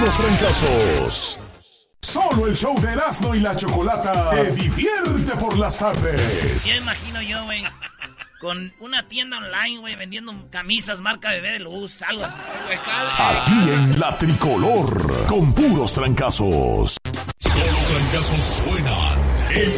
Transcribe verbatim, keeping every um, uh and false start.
puros trancazos. Solo el show de Erasmo y la Chocolata te divierte por las tardes. Ya imagino yo, güey, con una tienda online, güey, vendiendo camisas marca Bebé de Luz, algo así. Aquí en La Tricolor, con puros trancazos. Solo trancazos suenan.